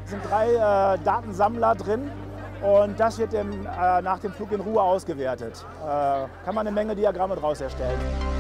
Es sind 3 Datensammler drin und das wird nach dem Flug in Ruhe ausgewertet. Kann man eine Menge Diagramme daraus erstellen.